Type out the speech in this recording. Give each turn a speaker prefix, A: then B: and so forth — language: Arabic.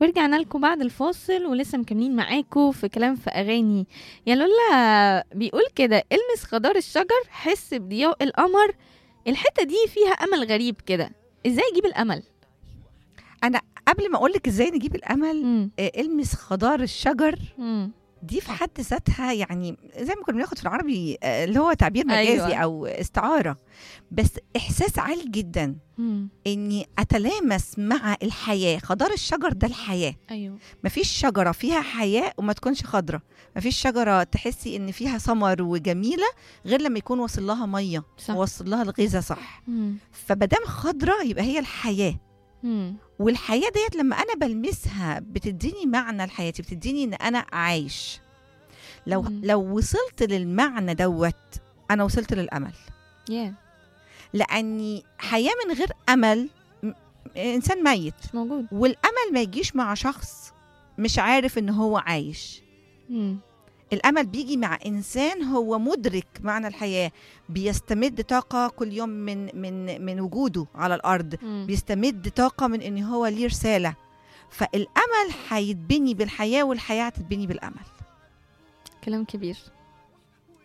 A: ورجعنا لكم بعد الفاصل ولسه مكملين معاكم في كلام في أغاني. يا لولا بيقول كده: المس خضار الشجر، حس بضياء القمر. الحتة دي فيها أمل غريب كده، ازاي اجيب الأمل؟
B: انا قبل ما اقولك ازاي نجيب الامل،
A: مم.
B: المس خضار الشجر
A: مم.
B: دي في حد ذاتها، يعني زي ما كنا بناخد في العربي اللي هو تعبير مجازي
A: أيوة.
B: او استعاره، بس احساس عالي جدا
A: مم.
B: اني اتلامس مع الحياه. خضار الشجر ده الحياه.
A: أيوه.
B: مفيش شجره فيها حياه وما تكونش خضره. مفيش شجره تحسي ان فيها ثمر وجميله غير لما يكون واصل لها ميه
A: صح.
B: ووصل لها الغذاء صح.
A: مم.
B: فمادام خضره يبقى هي الحياه.
A: مم.
B: والحياة ديت لما أنا بلمسها بتديني معنى الحياة، بتديني إن أنا عايش.
A: مم.
B: لو وصلت للمعنى دوت أنا وصلت للأمل.
A: yeah.
B: لأني حياة من غير أمل إنسان ميت.
A: مش موجود.
B: والأمل ما يجيش مع شخص مش عارف إن هو عايش.
A: مم.
B: الأمل بيجي مع إنسان هو مدرك معنى الحياة، بيستمد طاقة كل يوم من وجوده على الأرض.
A: مم.
B: بيستمد طاقة من إن هو ليه رسالة. فالأمل هيتبني بالحياة والحياة هتتبني بالأمل.
A: كلام كبير.